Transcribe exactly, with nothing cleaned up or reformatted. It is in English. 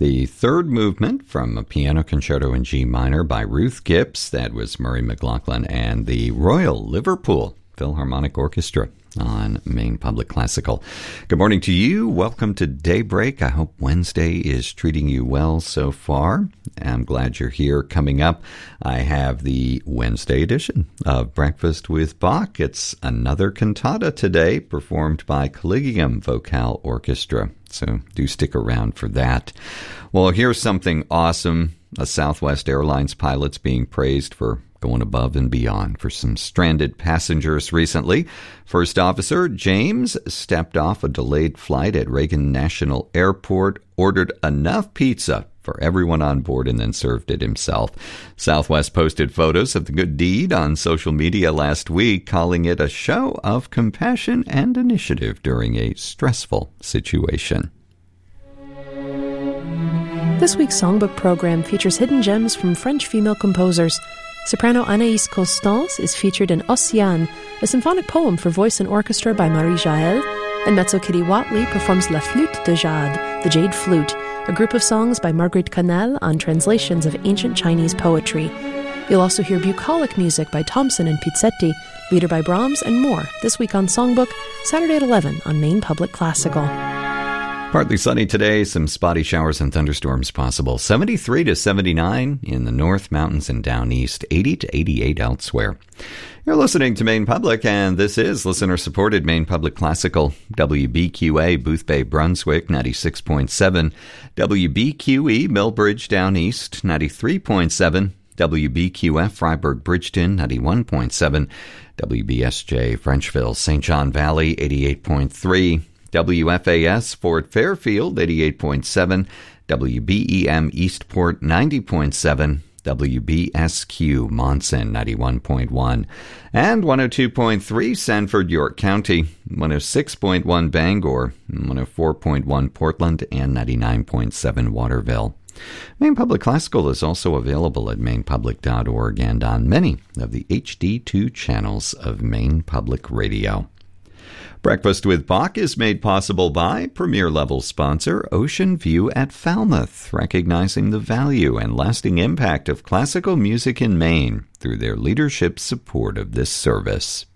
The third movement from a piano concerto in G minor by Ruth Gibbs, that was Murray McLaughlin, and the Royal Liverpool Philharmonic Orchestra on Maine Public Classical. Good morning to you. Welcome to Daybreak. I hope Wednesday is treating you well so far. I'm glad you're here. Coming up, I have the Wednesday edition of Breakfast with Bach. It's another cantata today, performed by Collegium Vocal Orchestra. So do stick around for that. Well, here's something awesome. A Southwest Airlines pilot's being praised for going above and beyond for some stranded passengers recently. First Officer James stepped off a delayed flight at Reagan National Airport, ordered enough pizza for everyone on board, and then served it himself. Southwest posted photos of the good deed on social media last week, calling it a show of compassion and initiative during a stressful situation. This week's songbook program features hidden gems from French female composers. Soprano Anaïs Constance is featured in Ossian, a symphonic poem for voice and orchestra by Marie Jaël, and mezzo Kitty Watley performs La Flûte de Jade, the Jade Flute, a group of songs by Marguerite Cannelle on translations of ancient Chinese poetry. You'll also hear bucolic music by Thompson and Pizzetti, Lieder by Brahms, and more this week on Songbook, Saturday at eleven on Maine Public Classical. Partly sunny today, some spotty showers and thunderstorms possible. seventy-three to seventy-nine in the North Mountains and down east, eighty to eighty-eight elsewhere. You're listening to Maine Public, and this is listener-supported Maine Public Classical. W B Q A, Boothbay, Brunswick, ninety-six point seven. W B Q E, Millbridge, down east, ninety-three point seven. W B Q F, Freiburg, Bridgeton, ninety-one point seven. W B S J, Frenchville, Saint John Valley, eighty-eight point three. W F A S, Fort Fairfield, eighty-eight point seven. W B E M, Eastport, ninety point seven. W B S Q, Monson, ninety-one point one. And one oh two point three, Sanford, York County, one oh six point one, Bangor, one oh four point one, Portland, and ninety-nine point seven, Waterville. Maine Public Classical is also available at maine public dot org and on many of the H D two channels of Maine Public Radio. Breakfast with Bach is made possible by premier-level sponsor Ocean View at Falmouth, recognizing the value and lasting impact of classical music in Maine through their leadership support of this service.